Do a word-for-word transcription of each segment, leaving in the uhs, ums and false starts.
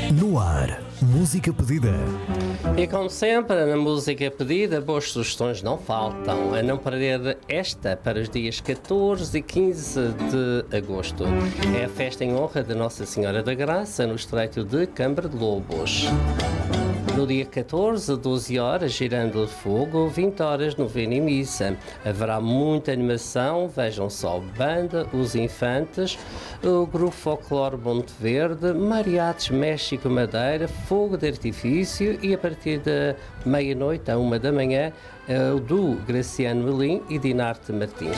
No ar, música pedida. E como sempre, na música pedida, boas sugestões não faltam. A não perder esta para os dias catorze e quinze de agosto. É a festa em honra de Nossa Senhora da Graça no Estreito de Câmara de Lobos. No dia catorze, doze horas, girando de fogo, vinte horas, novena e missa. Haverá muita animação, vejam só, banda, os Infantes, o Grupo Folclore Monte Verde, Mariates México Madeira, fogo de artifício e a partir da meia-noite a uma da manhã, o do Graciano Melim e Dinarte Martins.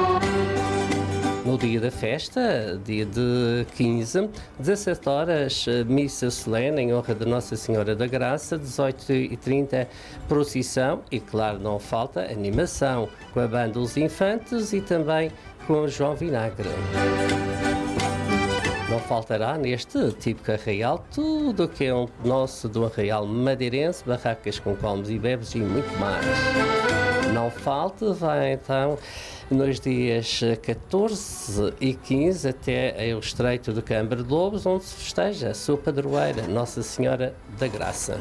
No dia da festa, dia de quinze, dezassete horas, missa solene em honra de Nossa Senhora da Graça, dezoito e trinta, procissão e, claro, não falta animação com a banda Os Infantes e também com o João Vinagre. Não faltará neste típico arraial tudo o que é um nosso do arraial madeirense, barracas com comes e bebes e muito mais. Não falta, vai então nos dias catorze e quinze até o Estreito de Câmara de Lobos, onde se festeja a sua padroeira, Nossa Senhora da Graça.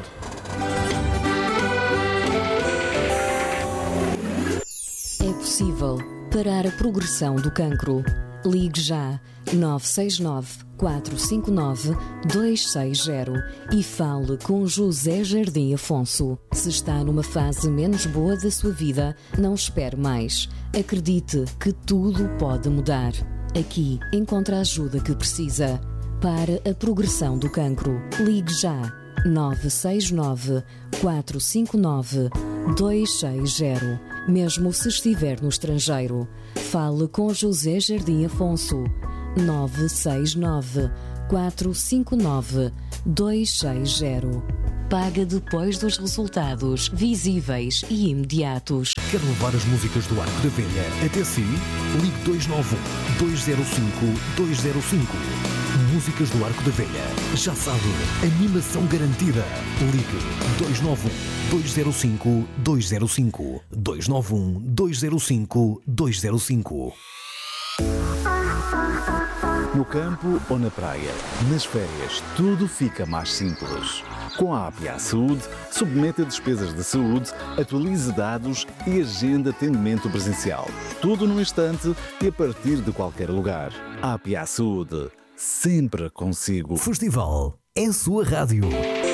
É possível parar a progressão do cancro. Ligue já nove seis nove, quatro cinco nove, dois seis zero e fale com José Jardim Afonso. Se está numa fase menos boa da sua vida, não espere mais. Acredite que tudo pode mudar. Aqui encontra a ajuda que precisa. Para a progressão do cancro, ligue já nove seis nove, quatro cinco nove, dois seis zero. Mesmo se estiver no estrangeiro, fale com José Jardim Afonso. nove seis nove, quatro cinco nove, dois seis zero. Paga depois dos resultados visíveis e imediatos. Quer levar as músicas do Arco da Velha até si? Ligue dois nove um, dois zero cinco, dois zero cinco. Músicas do Arco da Velha. Já sabe, animação garantida. Ligue dois nove um, dois zero cinco, dois zero cinco. dois nove um, dois zero cinco, dois zero cinco. No campo ou na praia, nas férias, tudo fica mais simples. Com a A P A Saúde, submeta despesas de saúde, atualize dados e agenda atendimento presencial. Tudo num instante e a partir de qualquer lugar. A P A Saúde, sempre consigo. Festival é a sua rádio.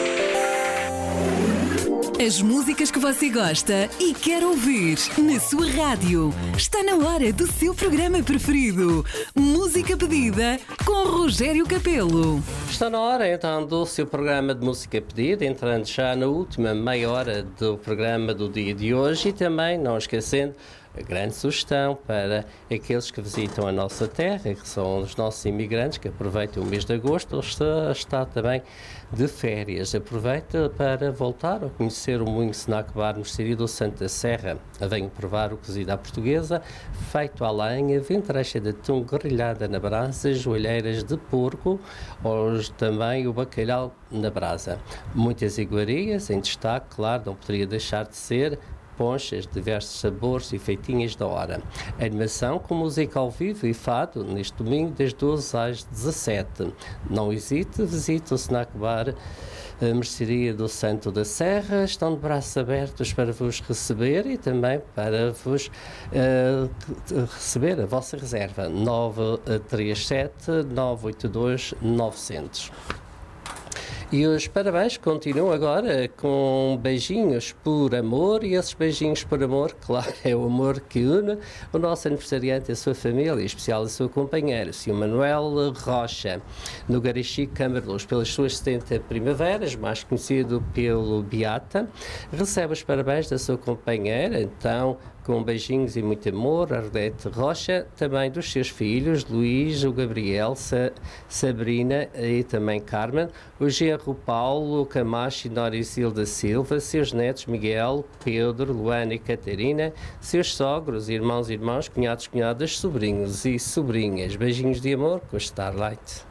As músicas que você gosta e quer ouvir na sua rádio. Está na hora do seu programa preferido. Música pedida com Rogério Capelo. Está na hora então do seu programa de música pedida, entrando já na última meia hora do programa do dia de hoje e também, não esquecendo, a grande sugestão para aqueles que visitam a nossa terra, que são os nossos imigrantes, que aproveitam o mês de agosto, ou está, está também de férias. Aproveita para voltar a conhecer o Moinho Senac Bar no Estádio do Santa Serra. Venham provar o cozido à portuguesa, feito à lenha, ventrecha de atum grelhada na brasa, joelheiras de porco, ou também o bacalhau na brasa. Muitas iguarias, em destaque, claro, não poderia deixar de ser ponchas de diversos sabores e feitinhas da hora. Animação com música ao vivo e fado neste domingo das doze às dezassete. Não hesite, visite o Snack Bar, a mercearia do Santo da Serra. Estão de braços abertos para vos receber e também para vos uh, receber a vossa reserva. nove três sete, nove oito dois, nove zero zero. E os parabéns continuam agora com beijinhos por amor, e esses beijinhos por amor, claro, é o amor que une o nosso aniversariante e a sua família, em especial a sua companheira, o senhor Manuel Rocha, no Garixi, Câmara de Lobos, pelas suas setenta primaveras, mais conhecido pelo Beata. Recebe os parabéns da sua companheira, então, com beijinhos e muito amor, Ardete Rocha, também dos seus filhos, Luís, o Gabriel, Sa Sabrina e também Carmen, o genro Paulo, Camacho e Norisilda Silva, seus netos Miguel, Pedro, Luana e Catarina, seus sogros, irmãos e irmãos, cunhados, cunhadas, sobrinhos e sobrinhas. Beijinhos de amor com a Starlight.